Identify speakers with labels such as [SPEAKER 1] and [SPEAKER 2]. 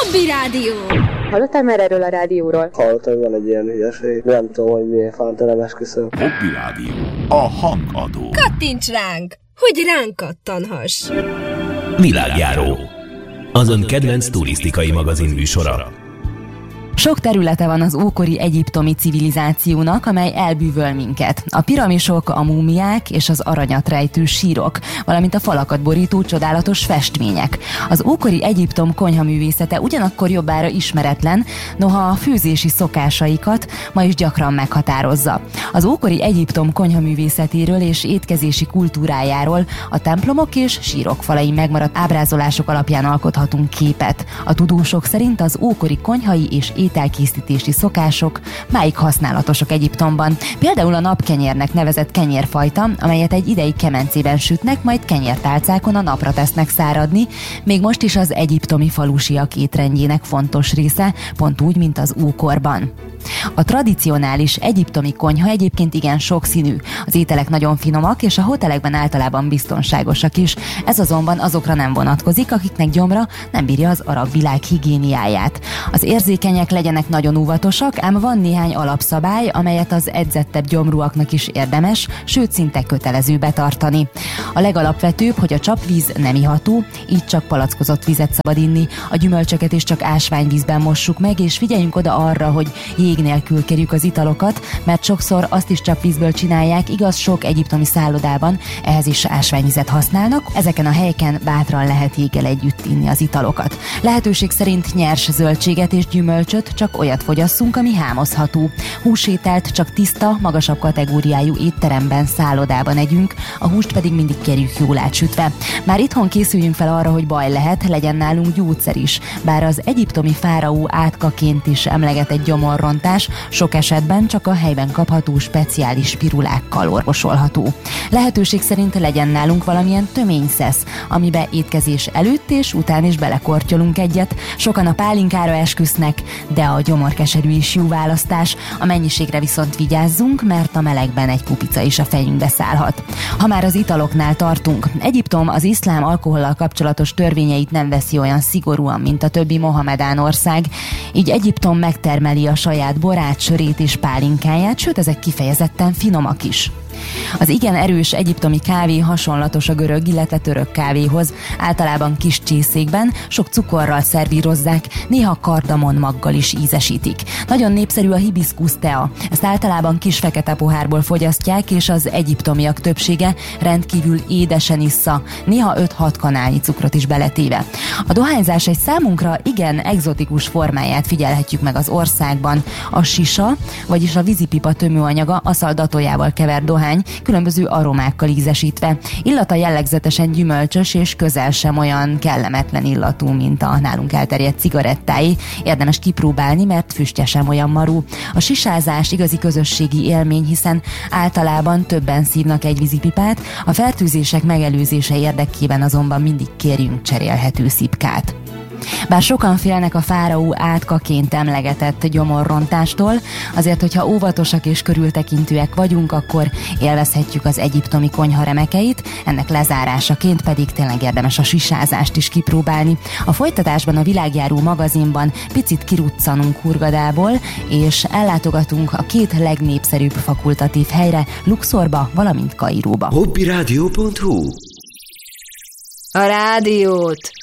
[SPEAKER 1] Hobby Rádió!
[SPEAKER 2] Hallottál már erről a rádióról?
[SPEAKER 3] Hallottam, hogy van egy ilyen hülyeség. Nem tudom, hogy miért fántelem, esküszöm.
[SPEAKER 4] Hobby Rádió. A hangadó.
[SPEAKER 1] Kattints ránk, hogy ránk kattanhass!
[SPEAKER 5] Világjáró. Az ön kedvenc turisztikai magazin műsora.
[SPEAKER 6] Sok területe van az ókori egyiptomi civilizációnak, amely elbűvöl minket. A piramisok, a múmiák és az aranyat rejtő sírok, valamint a falakat borító csodálatos festmények. Az ókori Egyiptom konyhaművészete ugyanakkor jobbára ismeretlen, noha a főzési szokásaikat ma is gyakran meghatározza. Az ókori Egyiptom konyhaművészetéről és étkezési kultúrájáról a templomok és sírok falai megmaradt ábrázolások alapján alkothatunk képet. A tudósok szerint az ókori konyhai és ételkészítési szokások máig használatosak Egyiptomban. Például a napkenyérnek nevezett kenyérfajta, amelyet egy ideig kemencében sütnek, majd kenyértálcákon a napra tesznek száradni, még most is az egyiptomi falusiak étrendjének fontos része, pont úgy, mint az ókorban. A tradicionális egyiptomi konyha egyébként igen sokszínű. Az ételek nagyon finomak, és a hotelekben általában biztonságosak is. Ez azonban azokra nem vonatkozik, akiknek gyomra nem bírja az arab világ higiéniáját. Az érzékenyek legyenek nagyon óvatosak, ám van néhány alapszabály, amelyet az edzettebb gyomrúaknak is érdemes, sőt szinte kötelező betartani. A legalapvetőbb, hogy a csapvíz nem iható, így csak palackozott vizet szabad inni, a gyümölcsöket is csak ásványvízben mossuk meg, és figyeljünk oda arra, hogy jég nélkül kérjük az italokat, mert sokszor azt is csapvízből csinálják, igaz, sok egyiptomi szállodában ehhez is ásványvizet használnak. Ezeken a helyeken bátran lehet jéggel együtt inni az italokat. Lehetőség szerint nyers zöldséget és gyümölcsöt, csak olyat fogyasszunk, ami hámozható. Húsételt csak tiszta, magasabb kategóriájú étteremben, szállodában együnk, a húst pedig mindig kérjük jól átsütve. Már itthon készüljünk fel arra, hogy baj lehet, legyen nálunk gyógyszer is, bár az egyiptomi fáraó átkaként is emlegetett gyomorrontás sok esetben csak a helyben kapható speciális spirulákkal orvosolható. Lehetőség szerint legyen nálunk valamilyen töményszesz, amibe étkezés előtt és után is belekortyolunk egyet. Sokan a pálinkára esküsznek, de a gyomorkeserű is jó választás. A mennyiségre viszont vigyázzunk, mert a melegben egy kupica is a fejünkbe szállhat. Ha már az italoknál tartunk, Egyiptom az iszlám alkohollal kapcsolatos törvényeit nem veszi olyan szigorúan, mint a többi mohamedán ország, így Egyiptom megtermeli a saját borát, sörét és pálinkáját, sőt ezek kifejezetten finomak is. Az igen erős egyiptomi kávé hasonlatos a görög, illetve török kávéhoz. Általában kis csészékben, sok cukorral szervírozzák, néha kardamonmaggal is ízesítik. Nagyon népszerű a hibiszkusz tea. Ezt általában kis fekete pohárból fogyasztják, és az egyiptomiak többsége rendkívül édesen issza, néha 5-6 kanálnyi cukrot is beletéve. A dohányzás egy számunkra igen egzotikus formáját figyelhetjük meg az országban. A sisa, vagyis a vízipipa tömőanyaga aszaldatójával kevert dohány, különböző aromákkal ízesítve. Illata jellegzetesen gyümölcsös és közel sem olyan kellemetlen illatú, mint a nálunk elterjedt cigarettáé. Érdemes kipróbálni, mert füstje sem olyan marú. A sisázás igazi közösségi élmény, hiszen általában többen szívnak egy vízipipát, a fertőzések megelőzése érdekében azonban mindig kérjünk cserélhető szipkát. Bár sokan félnek a fáraó átkaként emlegetett gyomorrontástól, azért, hogyha óvatosak és körültekintőek vagyunk, akkor élvezhetjük az egyiptomi konyha remekeit, ennek lezárásaként pedig tényleg érdemes a sisázást is kipróbálni. A folytatásban a Világjáró magazinban picit kiruccanunk Hurgadából, és ellátogatunk a 2 legnépszerűbb fakultatív helyre, Luxorba, valamint Kairóba.
[SPEAKER 5] hobbyradio.hu
[SPEAKER 1] A rádiót